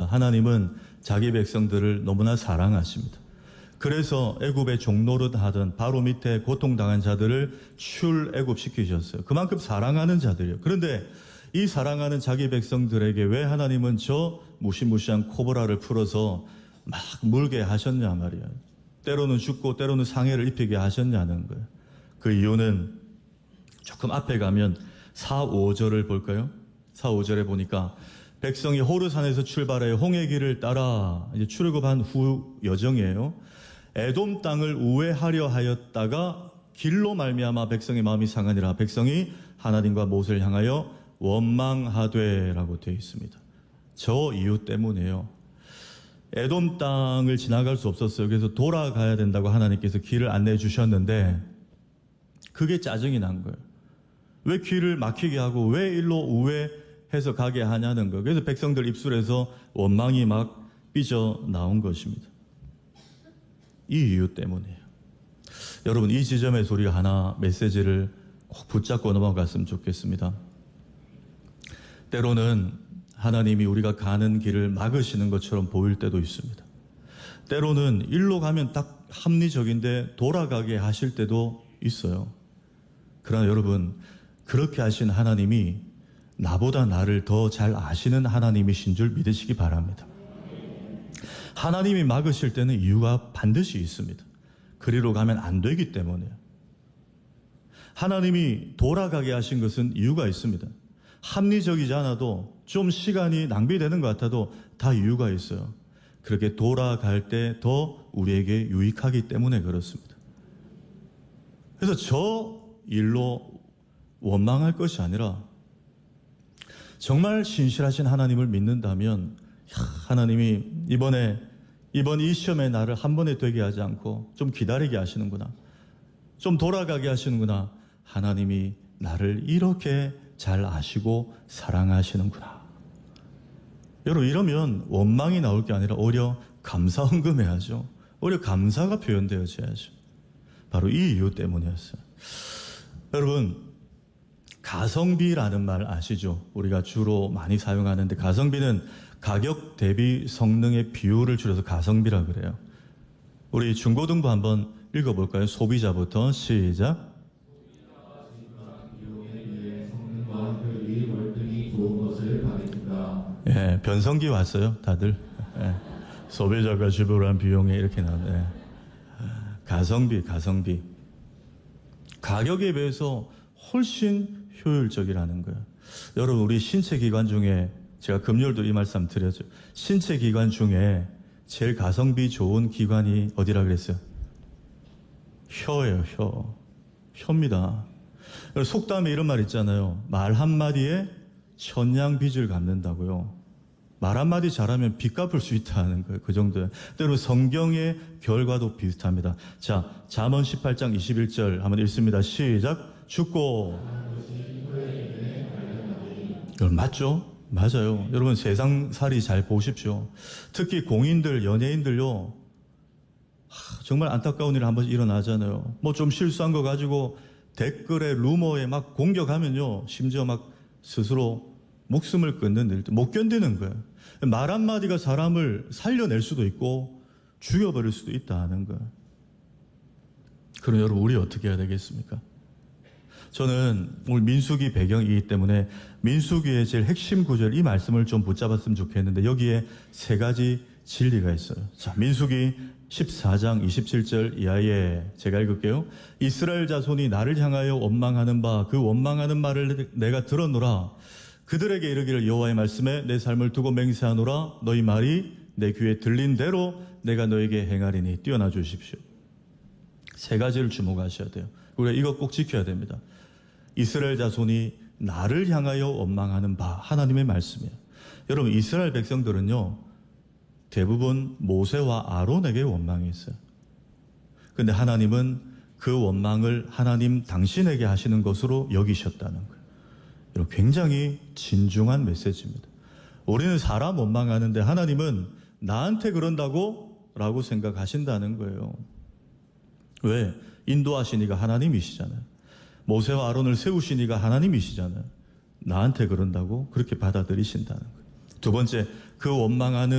하나님은 자기 백성들을 너무나 사랑하십니다. 그래서 애굽의 종노릇 하던 바로 밑에 고통당한 자들을 출애굽시키셨어요. 그만큼 사랑하는 자들이에요. 그런데 이 사랑하는 자기 백성들에게 왜 하나님은 저 무시무시한 코브라를 풀어서 막 물게 하셨냐 말이에요. 때로는 죽고 때로는 상해를 입히게 하셨냐는 거예요. 그 이유는 조금 앞에 가면 4, 5절을 볼까요? 4, 5절에 보니까 백성이 호르산에서 출발해 홍해 길을 따라 이제 출애굽한 후 여정이에요. 에돔 땅을 우회하려 하였다가 길로 말미암아 백성의 마음이 상하니라. 백성이 하나님과 모세를 향하여 원망하되라고 되어 있습니다. 저 이유 때문에요. 에돔 땅을 지나갈 수 없었어요. 그래서 돌아가야 된다고 하나님께서 길을 안내해 주셨는데 그게 짜증이 난 거예요. 왜 길을 막히게 하고 왜 일로 우회해서 가게 하냐는 거예요. 그래서 백성들 입술에서 원망이 막 삐져나온 것입니다. 이 이유 때문이에요. 여러분, 이 지점에서 우리가 하나 메시지를 꼭 붙잡고 넘어갔으면 좋겠습니다. 때로는 하나님이 우리가 가는 길을 막으시는 것처럼 보일 때도 있습니다. 때로는 일로 가면 딱 합리적인데 돌아가게 하실 때도 있어요. 그러나 여러분, 그렇게 하신 하나님이 나보다 나를 더 잘 아시는 하나님이신 줄 믿으시기 바랍니다. 하나님이 막으실 때는 이유가 반드시 있습니다. 그리로 가면 안 되기 때문에요. 하나님이 돌아가게 하신 것은 이유가 있습니다. 합리적이지 않아도 좀 시간이 낭비되는 것 같아도 다 이유가 있어요. 그렇게 돌아갈 때 더 우리에게 유익하기 때문에 그렇습니다. 그래서 저 일로 원망할 것이 아니라 정말 신실하신 하나님을 믿는다면 하나님이 이번 이 시험의 날을 한 번에 되게 하지 않고 좀 기다리게 하시는구나. 좀 돌아가게 하시는구나. 하나님이 나를 이렇게 잘 아시고 사랑하시는구나. 여러분, 이러면 원망이 나올 게 아니라 오히려 감사헌금해야죠. 오히려 감사가 표현되어져야죠. 바로 이 이유 때문이었어요. 여러분, 가성비라는 말 아시죠? 우리가 주로 많이 사용하는데 가성비는 가격 대비 성능의 비율을 줄여서 가성비라 그래요. 우리 중고등부 한번 읽어볼까요? 소비자부터 시작. 예, 변성기 왔어요, 다들. 예, 소비자가 지불한 비용에 이렇게 나오네. 예. 가성비. 가격에 비해서 훨씬 효율적이라는 거예요. 여러분, 우리 신체기관 중에 제가 금요일도 이 말씀 드렸죠. 신체기관 중에 제일 가성비 좋은 기관이 어디라 그랬어요? 혀예요, 혀. 혀입니다. 속담에 이런 말 있잖아요. 말 한마디에 천냥빚을 갚는다고요. 말 한마디 잘하면 빚 갚을 수 있다는 거예요. 그 정도예요. 때로 성경의 결과도 비슷합니다. 자, 잠언 18장 21절 한번 읽습니다. 시작. 죽고. 여러분, 맞죠? 맞아요. 여러분, 세상살이 잘 보십시오. 특히 공인들, 연예인들요. 정말 안타까운 일이 한 번씩 일어나잖아요. 뭐 좀 실수한 거 가지고 댓글에 루머에 막 공격하면요. 심지어 막 스스로 목숨을 끊는 일도 못 견디는 거예요. 말 한마디가 사람을 살려낼 수도 있고 죽여버릴 수도 있다는 거예요. 그럼 여러분, 우리 어떻게 해야 되겠습니까? 저는 오늘 민수기 배경이기 때문에 민수기의 제일 핵심 구절 이 말씀을 좀 붙잡았으면 좋겠는데 여기에 세 가지 진리가 있어요. 자, 민수기 14장 27절 이하에 제가 읽을게요. 이스라엘 자손이 나를 향하여 원망하는 바 그 원망하는 말을 내가 들었노라. 그들에게 이르기를 여호와의 말씀에 내 삶을 두고 맹세하노라. 너희 말이 내 귀에 들린 대로 내가 너에게 행하리니 뛰어나 주십시오. 세 가지를 주목하셔야 돼요. 우리가 이거 꼭 지켜야 됩니다. 이스라엘 자손이 나를 향하여 원망하는 바 하나님의 말씀이에요. 여러분, 이스라엘 백성들은요 대부분 모세와 아론에게 원망했어요. 그런데 하나님은 그 원망을 하나님 당신에게 하시는 것으로 여기셨다는 거예요. 여러분, 굉장히 진중한 메시지입니다. 우리는 사람 원망하는데 하나님은 나한테 그런다고? 라고 생각하신다는 거예요. 왜? 인도하신 이가 하나님이시잖아요. 모세와 아론을 세우신 이가 하나님이시잖아요. 나한테 그런다고 그렇게 받아들이신다는 거예요. 두 번째, 그 원망하는